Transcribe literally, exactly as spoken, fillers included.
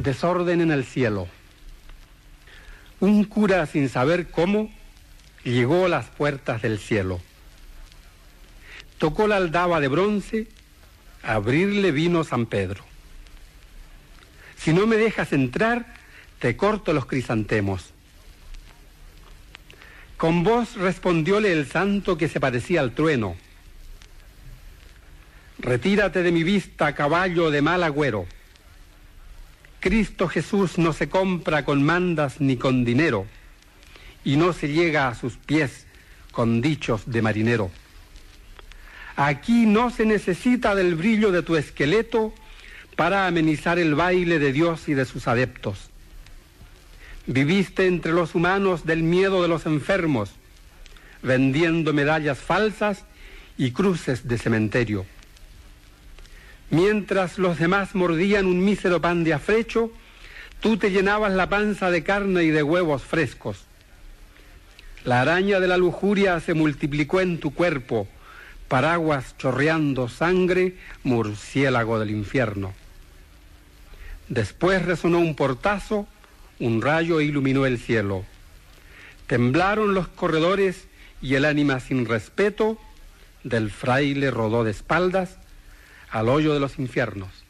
Desorden en el cielo. Un cura, sin saber cómo, llegó a las puertas del cielo. Tocó la aldaba de bronce, a abrirle vino San Pedro. Si no me dejas entrar, te corto los crisantemos. Con voz respondióle el santo que se parecía al trueno. Retírate de mi vista, caballo de mal agüero. Cristo Jesús no se compra con mandas ni con dinero, y no se llega a sus pies con dichos de marinero. Aquí no se necesita del brillo de tu esqueleto para amenizar el baile de Dios y de sus adeptos. Viviste entre los humanos del miedo de los enfermos, vendiendo medallas falsas y cruces de cementerio. Mientras los demás mordían un mísero pan de afrecho, tú te llenabas la panza de carne y de huevos frescos. La araña de la lujuria se multiplicó en tu cuerpo, paraguas chorreando sangre, murciélago del infierno. Después resonó un portazo, un rayo iluminó el cielo. Temblaron los corredores y el ánima sin respeto del fraile rodó de espaldas al hoyo de los infiernos.